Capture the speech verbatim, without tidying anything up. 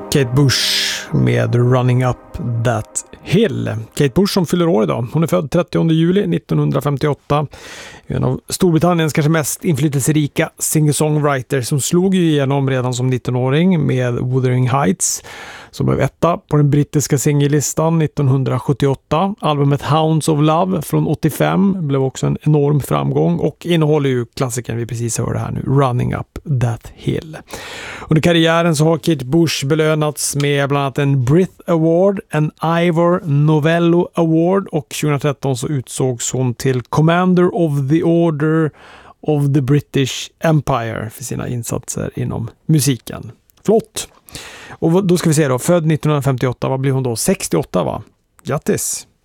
Kate Bush med Running Up That Hill. Kate Bush som fyller år idag. Hon är född trettionde juli nittonhundrafemtioåtta. En av Storbritanniens kanske mest inflytelserika singer-songwriter som slog ju igenom redan som nittonåring med Wuthering Heights som blev etta på den brittiska singellistan nittonhundrasjuttioåtta. Albumet Hounds of Love från åttiofem blev också en enorm framgång och innehåller ju klassikern vi precis hörde här nu, Running Up That Hill. Under karriären så har Kate Bush belönats med bland annat en Brit Award, en Ivor Novello Award och tjugohundratretton så utsågs hon till Commander of the Order of the British Empire för sina insatser inom musiken. Flott! Och då ska vi se då, född nittonhundrafemtioåtta, vad blir hon då? sextioåtta va? Grattis!